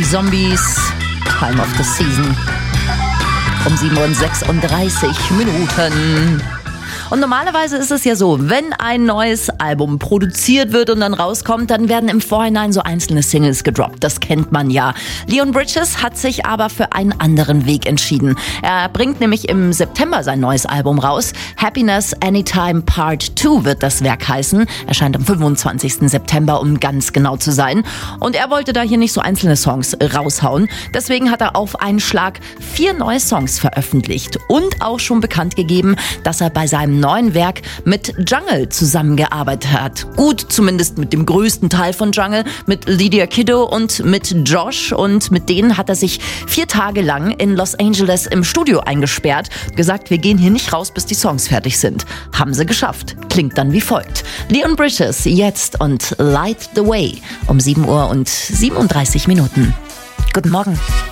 Zombies, Time of the Season. Um 7:36 Minuten. Und normalerweise ist es ja so, wenn ein neues Album produziert wird und dann rauskommt, dann werden im Vorhinein so einzelne Singles gedroppt. Das kennt man ja. Leon Bridges hat sich aber für einen anderen Weg entschieden. Er bringt nämlich im September sein neues Album raus. Happiness Anytime Part 2 wird das Werk heißen. Erscheint am 25. September, um ganz genau zu sein. Und er wollte da hier nicht so einzelne Songs raushauen. Deswegen hat er auf einen Schlag 4 neue Songs veröffentlicht und auch schon bekannt gegeben, dass er bei seinem neuen Werk mit Jungle zusammengearbeitet hat. Gut, zumindest mit dem größten Teil von Jungle, mit Lydia Kiddo und mit Josh. Und mit denen hat er sich 4 Tage lang in Los Angeles im Studio eingesperrt. Gesagt, wir gehen hier nicht raus, bis die Songs fertig sind. Haben sie geschafft. Klingt dann wie folgt. Leon Bridges jetzt und Light the Way um 7:37 Minuten. Guten Morgen.